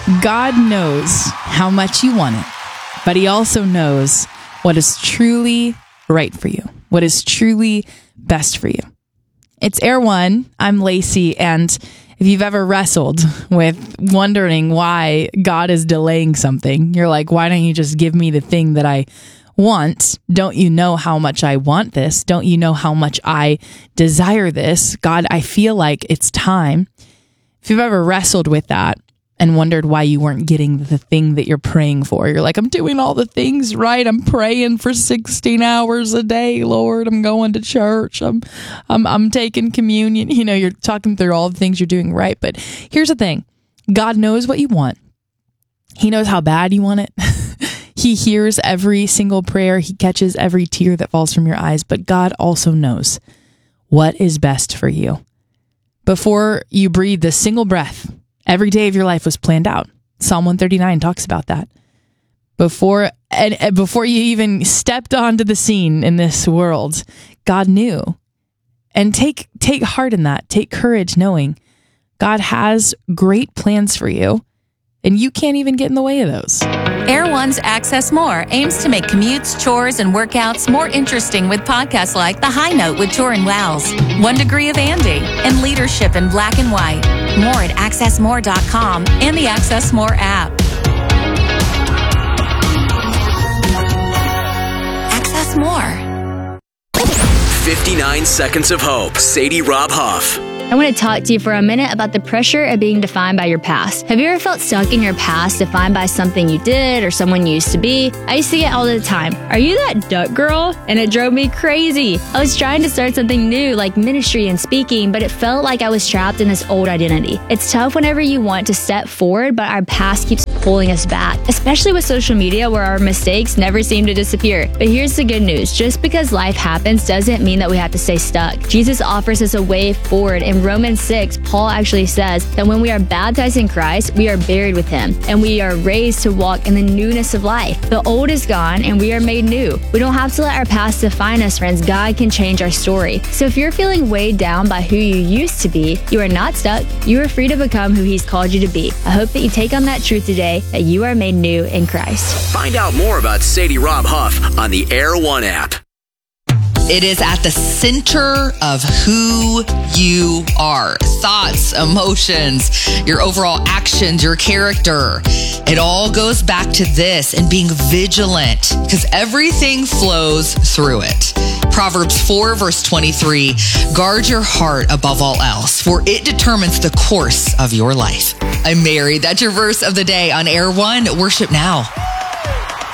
God knows how much you want it, but he also knows what is truly right for you, what is truly best for you. It's Air One. I'm Lacey, and if you've ever wrestled with wondering why God is delaying something, you're like, why don't you just give me the thing that I want? Don't you know how much I want this? Don't you know how much I desire this? God, I feel like it's time. If you've ever wrestled with that and wondered why you weren't getting the thing that you're praying for, you're like, I'm doing all the things right. I'm praying for 16 hours a day, Lord. I'm going to church. I'm taking communion. You know, you're talking through all the things you're doing right. But here's the thing. God knows what you want. He knows how bad you want it. He hears every single prayer. He catches every tear that falls from your eyes. But God also knows what is best for you. Before you breathe a single breath, every day of your life was planned out. Psalm 139 talks about that. Before you even stepped onto the scene in this world, God knew. And take heart in that. Take courage knowing God has great plans for you, and you can't even get in the way of those. Air One's Access More aims to make commutes, chores, and workouts more interesting with podcasts like The High Note with Joran Wells, 1 Degree of Andy, and Leadership in Black and White. More at accessmore.com and the Access More app. Access More. 59 Seconds of Hope. Sadie Rob Huff. I want to talk to you for a minute about the pressure of being defined by your past. Have you ever felt stuck in your past, defined by something you did or someone you used to be? I used to get all the time, are you that duck girl? And it drove me crazy. I was trying to start something new like ministry and speaking, but it felt like I was trapped in this old identity. It's tough whenever you want to step forward, but our past keeps pulling us back, especially with social media where our mistakes never seem to disappear. But here's the good news. Just because life happens doesn't mean that we have to stay stuck. Jesus offers us a way forward. In Romans 6, Paul actually says that when we are baptized in Christ, we are buried with him, and we are raised to walk in the newness of life. The old is gone, and we are made new. We don't have to let our past define us, friends. God can change our story. So if you're feeling weighed down by who you used to be, you are not stuck. You are free to become who he's called you to be. I hope that you take on that truth today, that you are made new in Christ. Find out more about Sadie Rob Huff on the Air One app. It is at the center of who you are. Thoughts, emotions, your overall actions, your character. It all goes back to this and being vigilant because everything flows through it. Proverbs 4 verse 23, guard your heart above all else, for it determines the course of your life. I'm Mary. That's your verse of the day on Air One. Worship now.